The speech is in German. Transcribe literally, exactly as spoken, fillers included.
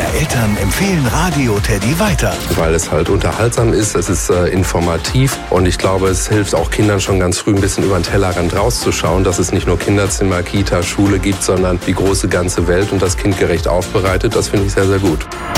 Eltern empfehlen Radio Teddy weiter. Weil es halt unterhaltsam ist, es ist äh, informativ und ich glaube, es hilft auch Kindern schon ganz früh ein bisschen über den Tellerrand rauszuschauen, dass es nicht nur Kinderzimmer, Kita, Schule gibt, sondern die große ganze Welt und das kindgerecht aufbereitet. Das finde ich sehr, sehr gut.